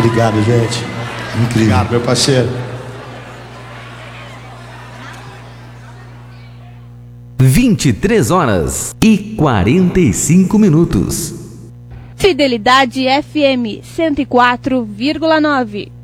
Obrigado, gente. Incrível. Obrigado, meu parceiro. 23h45. Fidelidade FM 104,9.